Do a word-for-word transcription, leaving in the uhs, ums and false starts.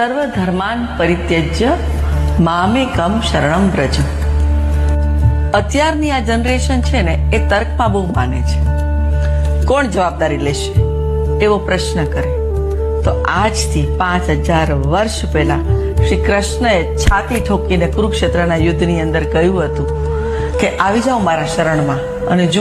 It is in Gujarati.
સર્વ ધર્માન પરિત્યજ્ય મામેકમ શરણમ વ્રજ. અત્યારની આ જનરેશન છે ને એ તર્કમાં બહુ માને છે. કોણ જવાબદારી લેશે એવો પ્રશ્ન કરે તો આજથી પાંચ હજાર વર્ષ પહેલા શ્રી કૃષ્ણએ છાતી ઠોકીને કુરુક્ષેત્રના યુદ્ધની અંદર કહ્યું હતું કે આવી જાઓ મારા શરણમાં અને